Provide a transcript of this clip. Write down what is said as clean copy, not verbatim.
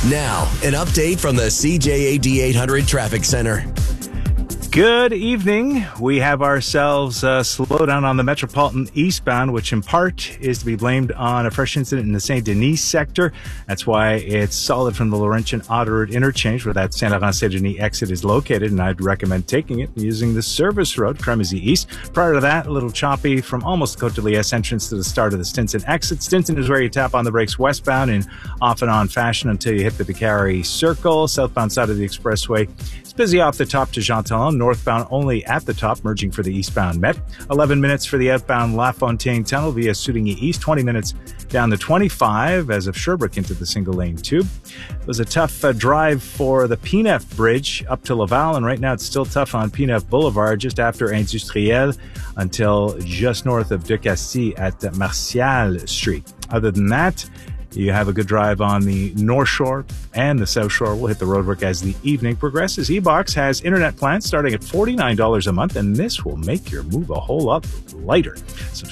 Now, an update from the CJAD 800 Traffic Center. Good evening. We have ourselves a slowdown on the Metropolitan eastbound, which in part is to be blamed on a fresh incident in the Saint Denis sector. That's why it's solid from the Laurentian Autoroute interchange where that Saint Laurent Saint Denis exit is located, and I'd recommend taking it using the service road, Cremazie East. Prior to that, a little choppy from almost Côte de Liesse entrance to the start of the Stinson exit. Stinson is where you tap on the brakes westbound in off and on fashion until you hit the Décarie Circle. Southbound side of the expressway, it's busy off the top to Jean Talon. Northbound only at the top, merging for the eastbound Met. 11 minutes for the outbound La Fontaine Tunnel via Soudigny East. 20 minutes down the 25 as of Sherbrooke into the single-lane tube. It was a tough drive for the P9 Bridge up to Laval, and right now it's still tough on P9 Boulevard just after Industriel until just north of De Castille at Martial Street. Other than that, you have a good drive on the North Shore and the South Shore. We'll hit the roadwork as the evening progresses. eBox has internet plans starting at $49 a month, and this will make your move a whole lot lighter.